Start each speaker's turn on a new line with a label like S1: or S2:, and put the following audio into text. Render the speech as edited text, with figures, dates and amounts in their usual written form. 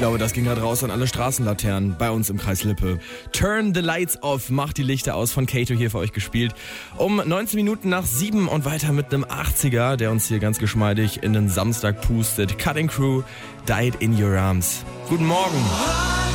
S1: glaube, das ging gerade raus an alle Straßenlaternen bei uns im Kreis Lippe. Turn the Lights Off, macht die Lichter aus, von Kato hier für euch gespielt. Um 19 Minuten nach 7 und weiter mit einem 80er, der uns hier ganz geschmeidig in den Samstag pustet. Cutting Crew, Died in Your Arms. Guten Morgen.